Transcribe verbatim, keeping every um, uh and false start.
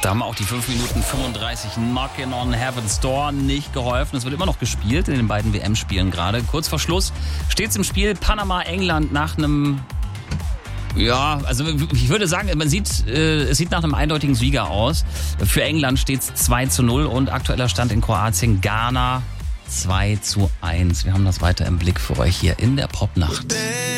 Da haben auch die fünf Minuten fünfunddreißig Knockin' on Heaven's Door nicht geholfen. Es wird immer noch gespielt in den beiden W M-Spielen gerade. Kurz vor Schluss steht es im Spiel Panama-England nach einem... Ja, also ich würde sagen, man sieht, äh, es sieht nach einem eindeutigen Sieger aus. Für England steht es zwei zu null und aktueller Stand in Kroatien, Ghana zwei zu eins. Wir haben das weiter im Blick für euch hier in der Popnacht.